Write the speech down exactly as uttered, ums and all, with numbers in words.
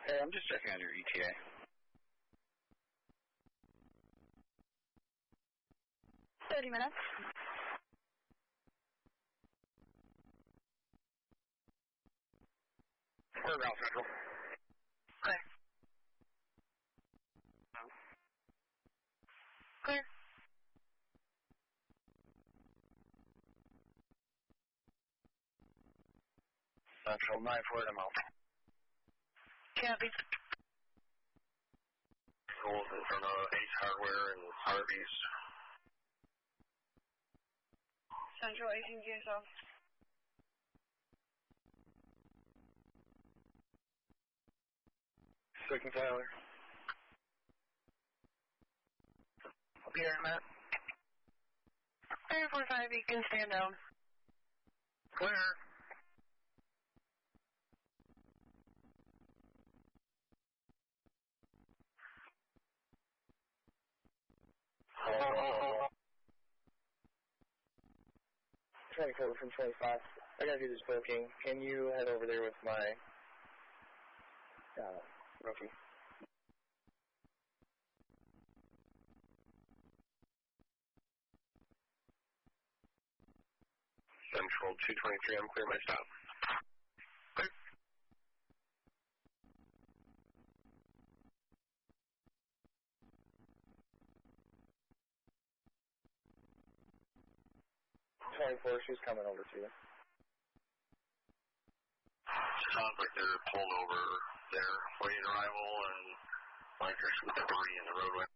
Hey, I'm just checking on your E T A. Thirty minutes. We're Ralph Central. Clear. Clear. Central nine four at mile. Copy. Schools in front of Ace Hardware and Harvey's. Central eighteen G S L. Second Tyler. I'll be there, Matt. three four five, you can stand down. Clear. Hello. twenty-four from twenty-five. I gotta do this booking. Can you head over there with my uh, rookie? Central two twenty-three, I'm clear my stop. Clear. twenty-four, she's coming over to you. Sounds like they're pulled over there, waiting arrival, and like there's some debris in the roadway.